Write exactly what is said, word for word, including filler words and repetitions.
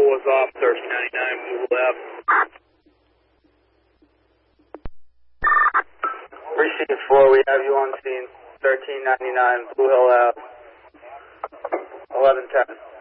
was off thirteen ninety-nine Blue Hill Ave. Precinct four, we have you on scene, thirteen ninety-nine Blue Hill Ave, eleven ten.